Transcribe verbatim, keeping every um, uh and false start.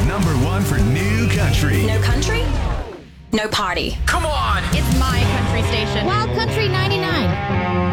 number one for new country. No country, no party. Come on! It's my country station. Wild Country ninety-nine.